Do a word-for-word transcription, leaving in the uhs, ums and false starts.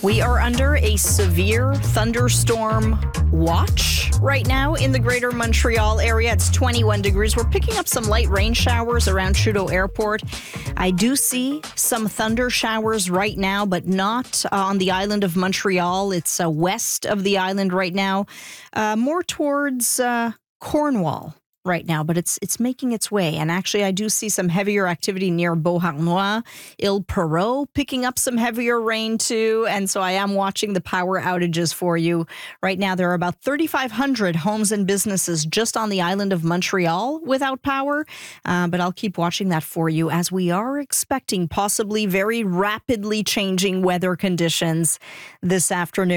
We are under a severe thunderstorm watch right now in the greater Montreal area. It's twenty-one degrees. We're picking up some light rain showers around Trudeau Airport. I do see some thunder showers right now, but not uh, on the island of Montreal. It's uh, west of the island right now, uh, more towards uh, Cornwall right now, but it's it's making its way. And actually, I do see some heavier activity near Beauharnois, Ile Perrot, picking up some heavier rain too. And so I am watching the power outages for you. Right now, there are about thirty-five hundred homes and businesses just on the island of Montreal without power. Uh, but I'll keep watching that for you as we are expecting possibly very rapidly changing weather conditions this afternoon.